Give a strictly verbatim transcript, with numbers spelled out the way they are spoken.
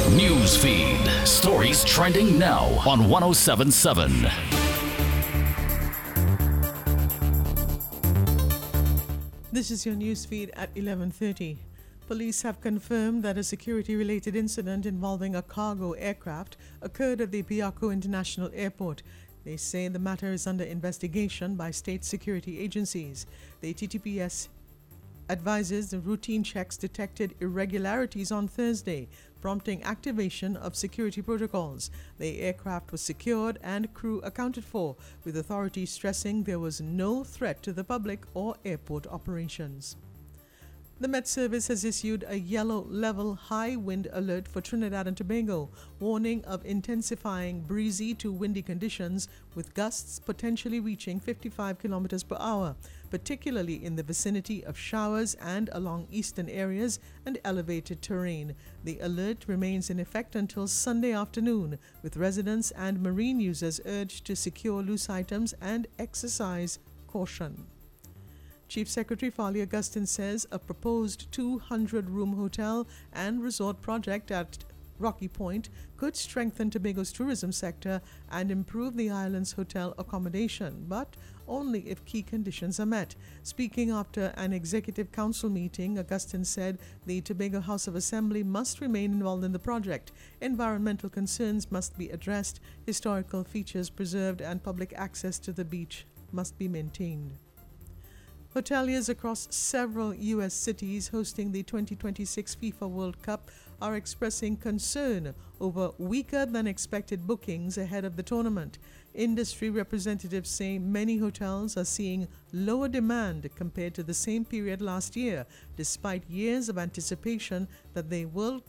News feed. Stories trending now on one oh seven point seven. This is your news feed at eleven thirty. Police have confirmed that a security-related incident involving a cargo aircraft occurred at the Biako International Airport. They say the matter is under investigation by state security agencies. The T T P S advises the routine checks detected irregularities on Thursday, prompting activation of security protocols. The aircraft was secured and crew accounted for, with authorities stressing there was no threat to the public or airport operations. The Met Service has issued a yellow level high wind alert for Trinidad and Tobago, warning of intensifying breezy to windy conditions with gusts potentially reaching fifty-five kilometers per hour, particularly in the vicinity of showers and along eastern areas and elevated terrain. The alert remains in effect until Sunday afternoon, with residents and marine users urged to secure loose items and exercise caution. Chief Secretary Fali Augustin says a proposed two hundred room hotel and resort project at Rocky Point could strengthen Tobago's tourism sector and improve the island's hotel accommodation, but only if key conditions are met. Speaking after an executive council meeting, Augustin said the Tobago House of Assembly must remain involved in the project. Environmental concerns must be addressed, historical features preserved, and public access to the beach must be maintained. Hoteliers across several U S cities hosting the twenty twenty-six FIFA World Cup are expressing concern over weaker than expected bookings ahead of the tournament. Industry representatives say many hotels are seeing lower demand compared to the same period last year, despite years of anticipation that the World